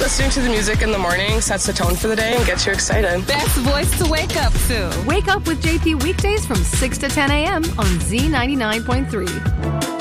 Listening to the music in the morning sets the tone for the day and gets you excited. Best voice to wake up to. Wake up with JP weekdays from 6 to 10 a.m. on Z99.3.